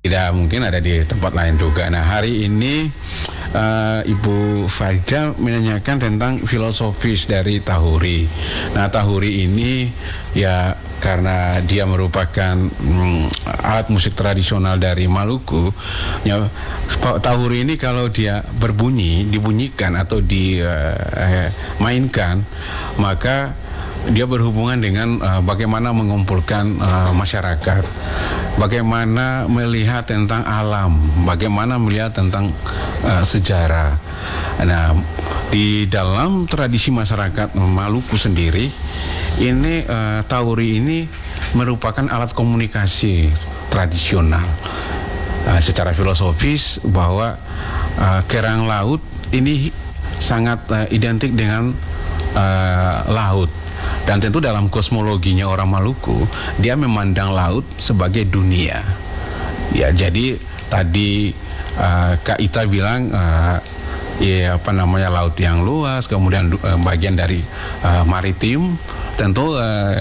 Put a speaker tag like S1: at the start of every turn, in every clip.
S1: tidak mungkin ada di tempat lain juga. Nah, hari ini Ibu Farida menanyakan tentang filosofis dari tahuri. Nah, tahuri ini ya karena dia merupakan alat musik tradisional dari Maluku. Ya, tahuri ini kalau dia dibunyikan atau dimainkan, maka dia berhubungan dengan bagaimana mengumpulkan masyarakat, bagaimana melihat tentang alam, bagaimana melihat tentang sejarah. Nah, di dalam tradisi masyarakat Maluku sendiri, ini tahuri ini merupakan alat komunikasi tradisional. Secara filosofis bahwa kerang laut ini sangat identik dengan laut. Dan tentu dalam kosmologinya orang Maluku, dia memandang laut sebagai dunia. Ya, jadi tadi Kak Ita bilang laut yang luas, kemudian bagian dari maritim. Tentu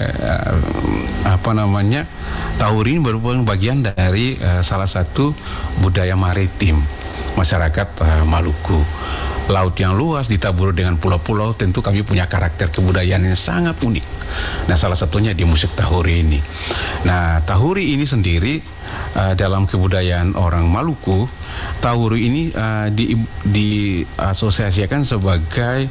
S1: tahuri ini merupakan bagian dari salah satu budaya maritim masyarakat Maluku. Laut yang luas ditabur dengan pulau-pulau, tentu kami punya karakter kebudayaan yang sangat unik. Nah, salah satunya di musik tahuri ini. Nah, tahuri ini sendiri dalam kebudayaan orang Maluku, tahuri ini diasosiasikan sebagai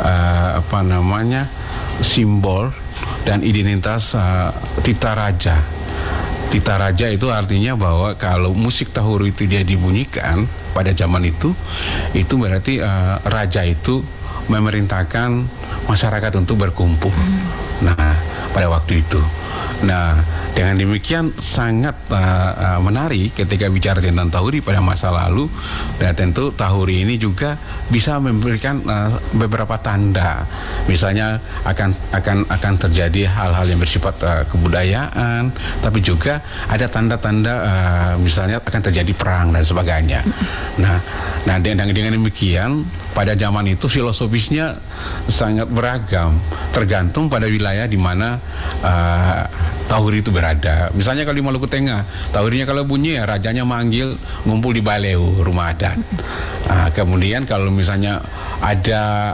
S1: simbol dan identitas Tita Raja. Tita Raja itu artinya bahwa kalau musik tahuri itu dia dibunyikan pada zaman itu berarti raja itu memerintahkan masyarakat untuk berkumpul. Nah, pada waktu itu. Nah, dengan demikian sangat menarik ketika bicara tentang tahuri pada masa lalu. Dan tentu tahuri ini juga bisa memberikan beberapa tanda. Misalnya akan terjadi hal-hal yang bersifat kebudayaan, tapi juga ada tanda-tanda misalnya akan terjadi perang dan sebagainya. Nah dengan demikian pada zaman itu filosofisnya sangat beragam, tergantung pada wilayah di mana tahuri itu berada. Misalnya kalau di Maluku Tengah, tahurinya kalau bunyi ya rajanya manggil ngumpul di Baleu, rumah adat. Kemudian kalau misalnya ada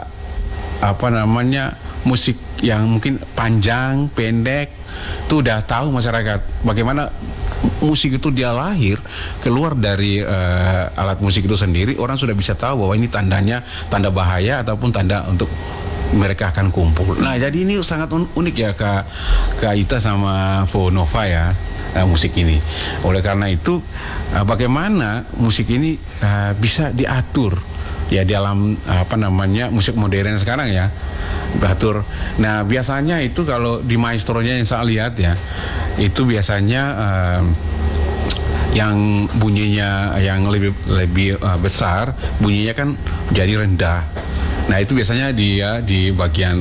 S1: musik yang mungkin panjang, pendek, itu udah tahu masyarakat bagaimana musik itu dia lahir keluar dari alat musik itu sendiri. Orang sudah bisa tahu bahwa ini tandanya tanda bahaya ataupun tanda untuk mereka akan kumpul. Nah, jadi ini sangat unik ya Kak Ita sama Po Nova ya, musik ini. Oleh karena itu bagaimana musik ini bisa diatur ya dalam musik modern sekarang ya, diatur. Nah, biasanya itu kalau di maestronya yang saya lihat ya, itu biasanya yang bunyinya yang lebih besar, bunyinya kan jadi rendah. Nah, itu biasanya dia di bagian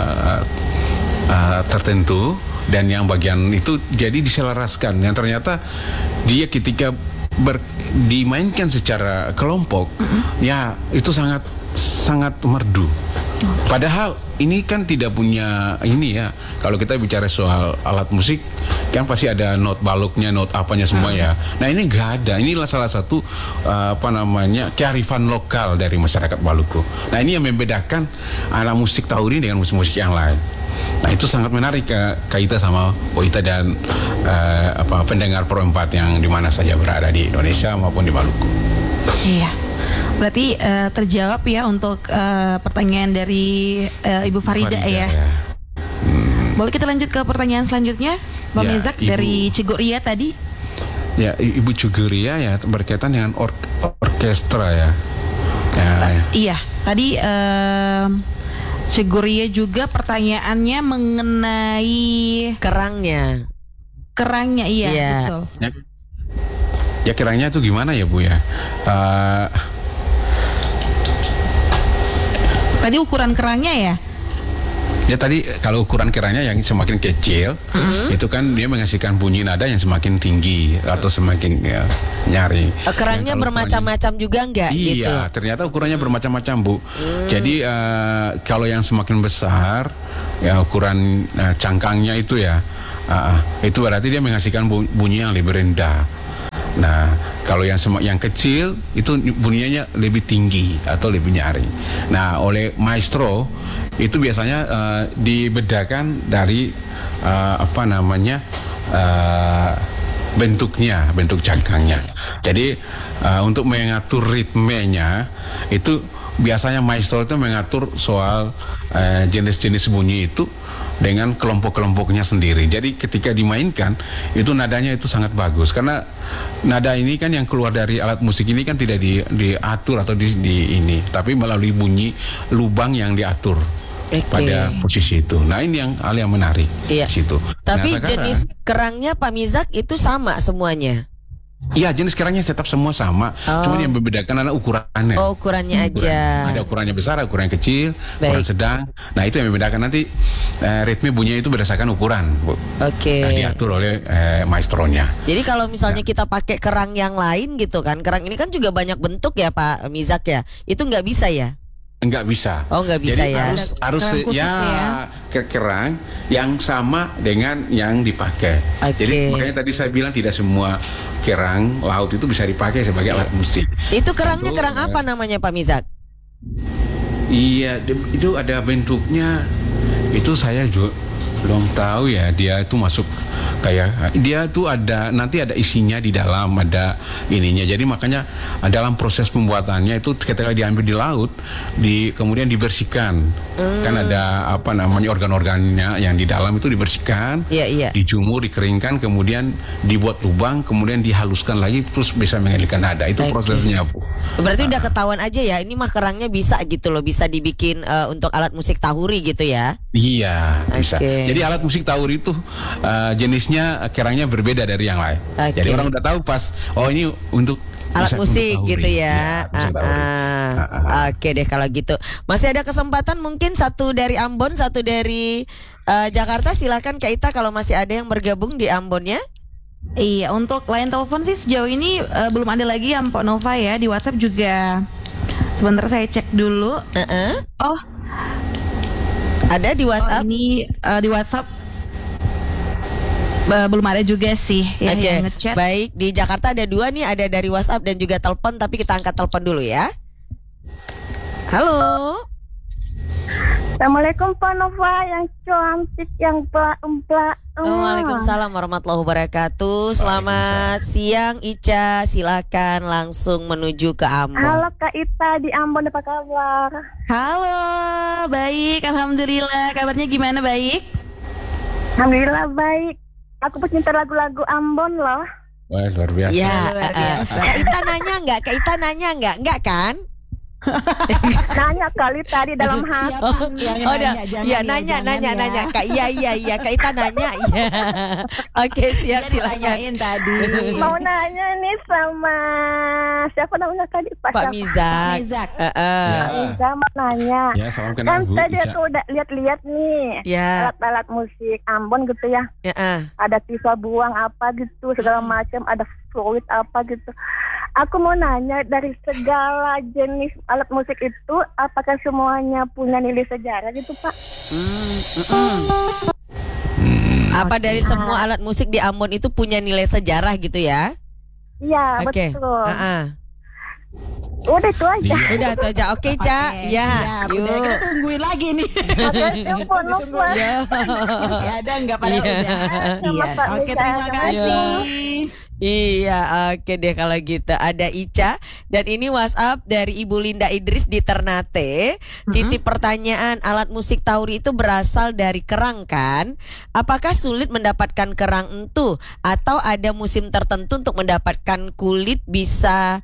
S1: tertentu, dan yang bagian itu jadi diselaraskan. Yang ternyata dia ketika dimainkan secara kelompok, ya itu sangat merdu. Padahal ini kan tidak punya ini ya. Kalau kita bicara soal alat musik, kan pasti ada not baloknya, not apanya semua ya. Nah, ini nggak ada. Inilah salah satu kearifan lokal dari masyarakat Maluku. Nah, ini yang membedakan alat musik tahuri dengan musik-musik yang lain. Nah, itu sangat menarik Kak Ita sama Po Ita dan pendengar Pro 4 yang dimana saja berada di Indonesia maupun di Maluku.
S2: Iya. Berarti terjawab ya untuk pertanyaan dari Ibu Farida ya. Boleh kita lanjut ke pertanyaan selanjutnya, Pak Mezak dari Ciguria tadi.
S1: Ya, Ibu Ciguria ya berkaitan dengan orkestra ya.
S2: Iya, tadi Ciguria juga pertanyaannya mengenai
S3: kerangnya.
S2: Iya, betul.
S1: Ya, kerangnya itu gimana ya Bu ya?
S2: Tadi ukuran kerangnya ya?
S1: Ya, tadi kalau ukuran kerangnya yang semakin kecil, itu kan dia menghasilkan bunyi nada yang semakin tinggi atau semakin nyari.
S3: Kerangnya bermacam-macam juga enggak?
S1: Iya,
S3: gitu?
S1: Ternyata ukurannya bermacam-macam Bu. Jadi kalau yang semakin besar, ya ukuran cangkangnya itu ya, itu berarti dia menghasilkan bunyi yang lebih rendah. Nah, kalau yang kecil itu bunyinya lebih tinggi atau lebih nyaring. Nah, oleh maestro itu biasanya dibedakan dari bentuk cangkangnya. Jadi untuk mengatur ritmenya itu biasanya maestro itu mengatur soal jenis-jenis bunyi itu dengan kelompok-kelompoknya sendiri. Jadi ketika dimainkan itu nadanya itu sangat bagus karena nada ini kan yang keluar dari alat musik ini kan tidak diatur atau ini, tapi melalui bunyi lubang yang diatur. Pada posisi itu. Nah, ini yang hal yang menarik situ.
S3: Tapi
S1: nah,
S3: jenis kerangnya Pak Mizak itu sama semuanya.
S1: Iya, jenis kerangnya tetap semua sama. Cuma yang membedakan adalah ukurannya.
S3: Oh, ukurannya aja.
S1: Ada ukurannya besar, ukuran kecil, ukuran sedang. Nah, itu yang membedakan nanti ritme bunyinya itu berdasarkan ukuran. Nah, diatur oleh maestronya.
S3: Jadi kalau misalnya kita pakai kerang yang lain gitu kan, kerang ini kan juga banyak bentuk ya Pak Mizak ya. Itu nggak bisa ya?
S1: Enggak bisa.
S3: Oh, enggak bisa.
S1: Jadi
S3: ya.
S1: Harus kerang yang sama dengan yang dipakai. Jadi makanya tadi saya bilang tidak semua kerang laut itu bisa dipakai sebagai alat musik.
S3: Itu kerangnya kerang apa namanya Pak Mizak?
S1: Iya, itu ada bentuknya. Itu saya juga belum tahu ya. Dia itu masuk kayak dia tuh nanti ada isinya di dalam, ada ininya. Jadi makanya dalam proses pembuatannya itu ketika diambil di laut, kemudian dibersihkan. Kan ada organ-organnya yang di dalam itu dibersihkan, dijemur, dikeringkan, kemudian dibuat lubang, kemudian dihaluskan lagi terus bisa mengalirkan nada. Itu prosesnya, Bu.
S3: Berarti udah ketahuan aja ya, ini mah kerangnya bisa gitu loh, bisa dibikin untuk alat musik tahuri gitu ya.
S1: Iya, bisa. Jadi alat musik tahuri itu jenisnya kerangnya berbeda dari yang lain. Jadi orang udah tahu pas ini untuk
S3: alat musik gitu ya. Oke deh kalau gitu. Masih ada kesempatan mungkin satu dari Ambon, satu dari Jakarta. Silakan Kak Ita kalau masih ada yang bergabung di Ambonnya.
S2: Iya, untuk line telepon sih sejauh ini belum ada lagi ya Mpok Nova ya. Di WhatsApp juga sebentar saya cek dulu. Oh,
S3: ada di WhatsApp?
S2: Ini di WhatsApp belum ada juga sih ya, yang ngechat.
S3: Baik, di Jakarta ada 2 nih, ada dari WhatsApp dan juga telepon, tapi kita angkat telepon dulu ya. Halo.
S4: Assalamualaikum Pak Nova yang cantik, yang empla.
S3: Waalaikumsalam warahmatullahi wabarakatuh. Selamat siang Ica, silakan langsung menuju ke Ambon.
S4: Halo Kak Ita di Ambon, apa kabar?
S2: Halo, baik, alhamdulillah. Kabarnya gimana, baik?
S4: Alhamdulillah baik. Aku pecinta lagu-lagu Ambon loh.
S1: Wah, luar biasa.
S3: Ya, luar biasa. Kak Ita nanya nggak? Kak Ita nanya nggak? Nggak kan?
S4: Nanya kali tadi dalam hati.
S3: Nanya. Kak, iya. Kak Ita nanya, iya. Oke, silakan.
S2: Tadi.
S4: Mau nanya nih sama siapa namanya tadi?
S3: Pak Mizak.
S4: Pak Mizak mau nanya.
S1: Ya, salam kenal Bu.
S4: Kan tadi aku udah lihat-lihat nih alat-alat musik Ambon gitu ya. Ada sisa buang apa gitu, segala macam, ada fluid apa gitu. Aku mau nanya, dari segala jenis alat musik itu, apakah semuanya punya nilai sejarah gitu Pak?
S3: Apa dari semua alat musik di Ambon itu punya nilai sejarah gitu ya?
S4: Iya, betul. Udah itu aja.
S3: Udah itu aja. Oke, Ca. Ya, yuk.
S2: Kita tungguin lagi nih.
S4: Lupa.
S2: Ya ada nggak pada udah. Oke, terima kasih.
S3: Iya, oke deh kalau gitu. Ada Ica dan ini WhatsApp dari Ibu Linda Idris di Ternate. Titip pertanyaan, alat musik tahuri itu berasal dari kerang kan? Apakah sulit mendapatkan kerang itu atau ada musim tertentu untuk mendapatkan kulit bisa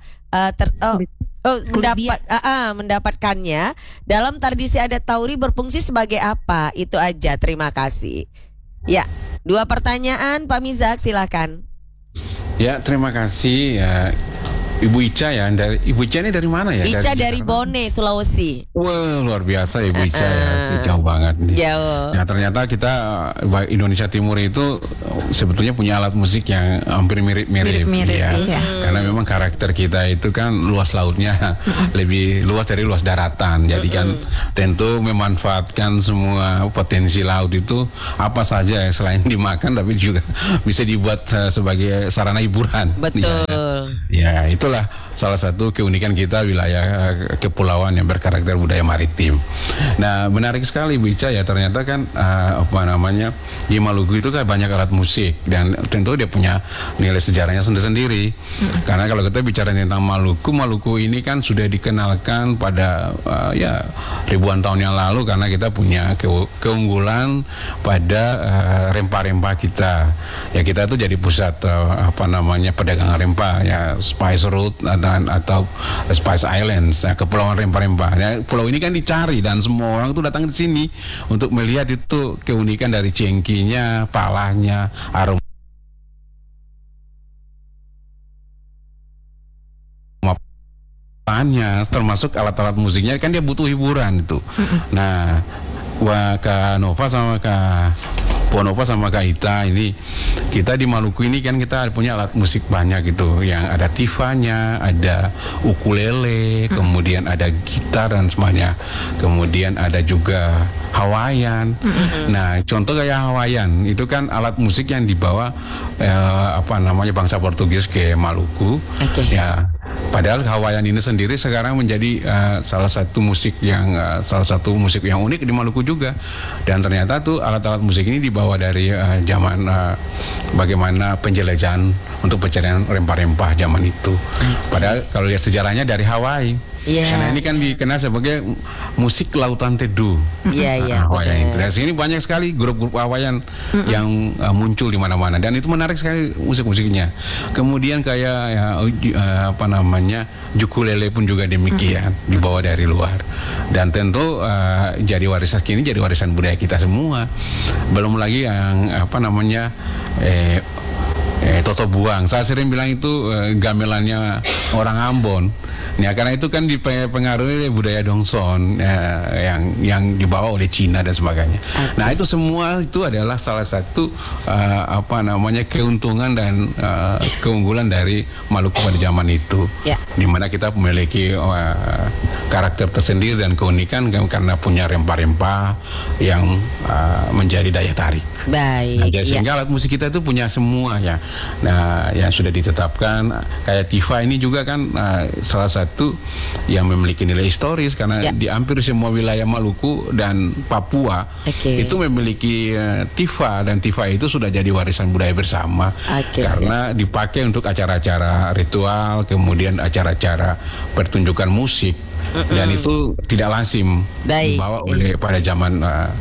S3: mendapatkannya? Dalam tradisi adat tahuri berfungsi sebagai apa? Itu aja, terima kasih. Ya, 2 pertanyaan Pak Mizak, silakan.
S1: Ya, terima kasih ya. Ibu Ica ya, Ibu Ica ini dari mana ya?
S3: Ica dari Bone, Sulawesi.
S1: Wah, luar biasa Ibu Ica ya, jauh banget nih.
S3: Jauh.
S1: Nah, ternyata kita Indonesia Timur itu sebetulnya punya alat musik yang hampir mirip-mirip ya. Karena memang karakter kita itu kan luas lautnya lebih luas dari luas daratan. Jadi kan tentu memanfaatkan semua potensi laut itu apa saja ya, selain dimakan tapi juga bisa dibuat sebagai sarana hiburan.
S3: Betul.
S1: Ya, itulah salah satu keunikan kita wilayah kepulauan yang berkarakter budaya maritim. Nah, menarik sekali Bu Ica ya, ternyata kan di Maluku itu kan banyak alat musik dan tentu dia punya nilai sejarahnya sendiri-sendiri. Karena kalau kita bicara tentang Maluku ini kan sudah dikenalkan pada ribuan tahun yang lalu karena kita punya keunggulan pada rempah-rempah kita. Ya, kita tuh jadi pusat perdagangan rempah ya, Spice Road atau Spice Islands, ya, kepulauan rempah-rempah. Ya, pulau ini kan dicari dan semua orang tuh datang di sini untuk melihat itu keunikan dari cengkinya, palanya, aroma termasuk alat-alat musiknya kan dia butuh hiburan itu. Nah, Kak Nova sama Kak Ponova sama Kak Ita ini, kita di Maluku ini kan kita punya alat musik banyak gitu, yang ada tifanya, ada ukulele, kemudian ada gitar dan semuanya, kemudian ada juga Hawaiian. Nah, contoh kayak Hawaiian itu kan alat musik yang dibawa bangsa Portugis ke Maluku. Ya, padahal Hawaiian ini sendiri sekarang menjadi salah satu musik yang unik di Maluku juga. Dan ternyata tuh alat-alat musik ini dibawa dari zaman bagaimana penjelajahan untuk pencarian rempah-rempah zaman itu. Padahal kalau lihat sejarahnya dari Hawaii. Karena ini kan dikenal sebagai musik lautan teduh. Hawaiian itu. Dan sini banyak sekali grup-grup Hawaiian yang muncul di mana-mana dan itu menarik sekali musik-musiknya. Kemudian kayak ukulele pun juga demikian, dibawa dari luar. Dan tentu jadi warisan budaya kita semua. Belum lagi yang Toto Buang. Saya sering bilang itu gamelannya orang Ambon. Ya, karena itu kan dipengaruhi oleh budaya Dongson yang dibawa oleh Cina dan sebagainya. Nah, itu semua itu adalah salah satu keuntungan dan keunggulan dari Maluku pada zaman itu. Di mana kita memiliki karakter tersendiri dan keunikan karena punya rempah-rempah yang menjadi daya tarik.
S3: Baik.
S1: Nah, sehingga alat musik kita itu punya semua ya. Nah, yang sudah ditetapkan kayak tifa ini juga kan salah satu yang memiliki nilai historis karena di hampir semua wilayah Maluku dan Papua itu memiliki tifa, dan tifa itu sudah jadi warisan budaya bersama karena dipakai untuk acara-acara ritual, kemudian acara-acara pertunjukan musik. Dan itu tidak lazim dibawa oleh pada zaman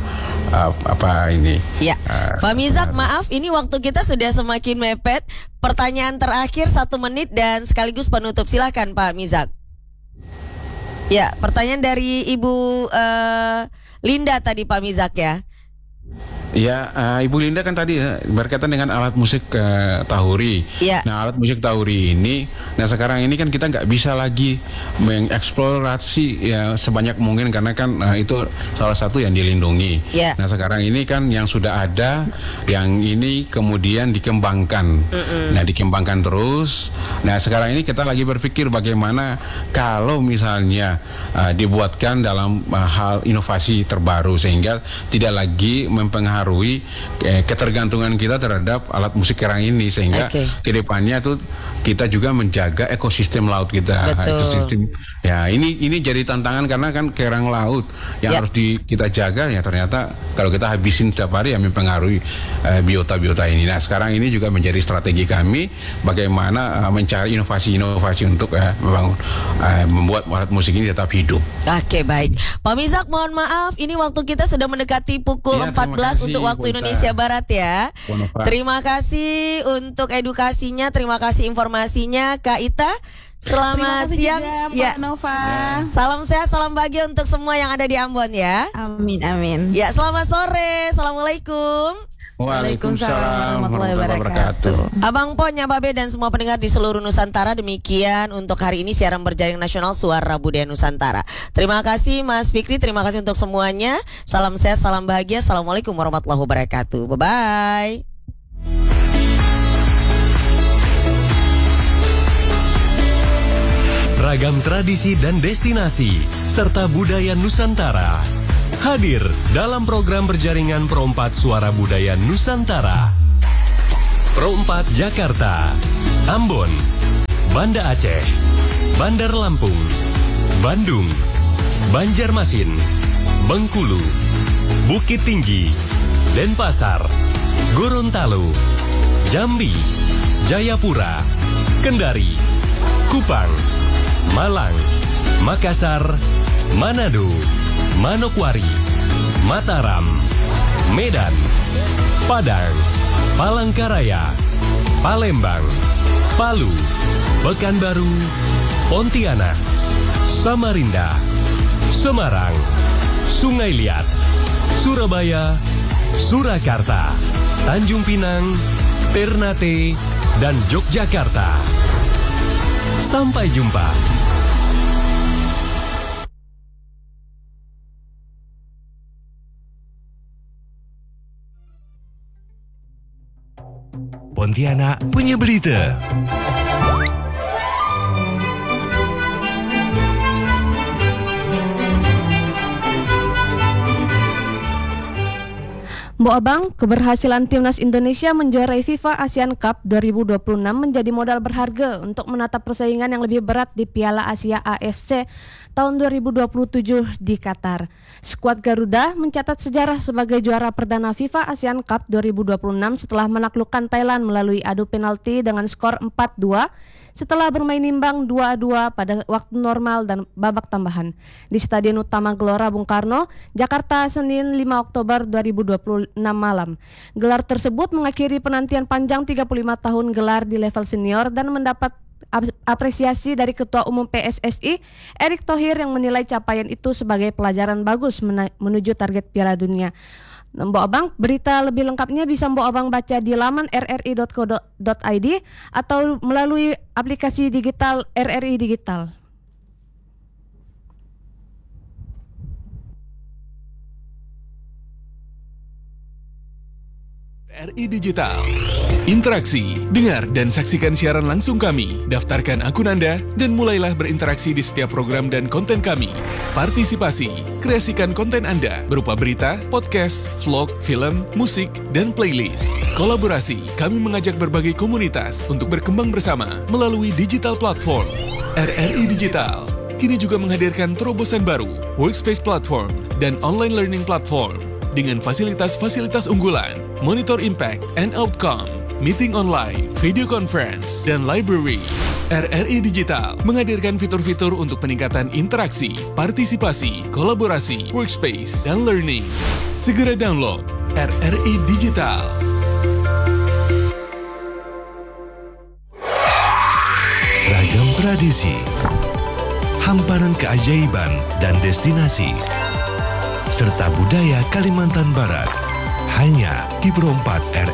S3: Pak Mizak, maaf ini waktu kita sudah semakin mepet. Pertanyaan terakhir 1 menit dan sekaligus penutup. Silakan Pak Mizak. Ya, pertanyaan dari Ibu Linda tadi Pak Mizak ya.
S1: Ya, Ibu Linda kan tadi berkaitan dengan alat musik tahuri. Nah, alat musik tahuri ini, nah sekarang ini kan kita nggak bisa lagi mengeksplorasi ya sebanyak mungkin karena kan itu salah satu yang dilindungi. Nah, sekarang ini kan yang sudah ada, yang ini kemudian dikembangkan. Nah, dikembangkan terus. Nah, sekarang ini kita lagi berpikir bagaimana kalau misalnya dibuatkan dalam hal inovasi terbaru sehingga tidak lagi mempengaruhi ketergantungan kita terhadap alat musik kerang ini, sehingga kedepannya tuh kita juga menjaga ekosistem laut kita. Ekosistem ya ini jadi tantangan karena kan kerang laut yang harus kita jaga ya, ternyata kalau kita habisin setiap hari ya mempengaruhi biota-biota ini. Nah, sekarang ini juga menjadi strategi kami bagaimana mencari inovasi-inovasi untuk membuat alat musik ini tetap hidup.
S3: Baik. Pak Mizak, mohon maaf ini waktu kita sudah mendekati pukul 14 untuk waktu Indonesia Barat ya. Terima kasih untuk edukasinya, terima kasih informasinya Kak Ita. Selamat siang
S2: juga, Nova.
S3: Salam sehat, salam bahagia untuk semua yang ada di Ambon ya.
S2: Amin, amin.
S3: Ya, selamat sore. Assalamualaikum.
S1: Waalaikumsalam warahmatullahi wabarakatuh.
S3: Abang Po, Nya Babe dan semua pendengar di seluruh Nusantara, demikian untuk hari ini siaran berjaring nasional Suara Budaya Nusantara. Terima kasih Mas Fikri, terima kasih untuk semuanya. Salam sehat, salam bahagia. Assalamualaikum warahmatullahi wabarakatuh. Bye-bye.
S5: Ragam tradisi dan destinasi serta budaya Nusantara hadir dalam program berjaringan Pro 4 Suara Budaya Nusantara. Pro 4 Jakarta, Ambon, Banda Aceh, Bandar Lampung, Bandung, Banjarmasin, Bengkulu, Bukit Tinggi, Denpasar, Gorontalo, Jambi, Jayapura, Kendari, Kupang, Malang, Makassar, Manado, Manokwari, Mataram, Medan, Padang, Palangkaraya, Palembang, Palu, Pekanbaru, Pontianak, Samarinda, Semarang, Sungai Liat, Surabaya, Surakarta, Tanjung Pinang, Ternate, dan Yogyakarta. Sampai jumpa.
S6: Pontianak punya berita.
S7: Mbok Abang, keberhasilan Timnas Indonesia menjuarai FIFA Asian Cup 2026 menjadi modal berharga untuk menatap persaingan yang lebih berat di Piala Asia AFC tahun 2027 di Qatar. Skuad Garuda mencatat sejarah sebagai juara perdana FIFA Asian Cup 2026 setelah menaklukkan Thailand melalui adu penalti dengan skor 4-2 setelah bermain imbang 2-2 pada waktu normal dan babak tambahan di Stadion Utama Gelora Bung Karno, Jakarta, Senin 5 Oktober 2026 malam. Gelar tersebut mengakhiri penantian panjang 35 tahun gelar di level senior dan mendapat apresiasi dari Ketua Umum PSSI, Erick Thohir, yang menilai capaian itu sebagai pelajaran bagus menuju target Piala Dunia. Mbok Abang, berita lebih lengkapnya bisa Mbok Abang baca di laman rri.co.id atau melalui aplikasi digital RRI Digital.
S8: RRI Digital. Interaksi, dengar dan saksikan siaran langsung kami. Daftarkan akun Anda dan mulailah berinteraksi di setiap program dan konten kami. Partisipasi, kreasikan konten Anda berupa berita, podcast, vlog, film, musik, dan playlist. Kolaborasi, kami mengajak berbagai komunitas untuk berkembang bersama melalui digital platform. RRI Digital kini juga menghadirkan terobosan baru, workspace platform, dan online learning platform. Dengan fasilitas-fasilitas unggulan, monitor impact and outcome, meeting online, video conference, dan library. RRI Digital menghadirkan fitur-fitur untuk peningkatan interaksi, partisipasi, kolaborasi, workspace, dan learning. Segera download RRI Digital.
S6: Ragam tradisi, hamparan keajaiban dan destinasi, serta budaya Kalimantan Barat hanya di Pro 4 RRI.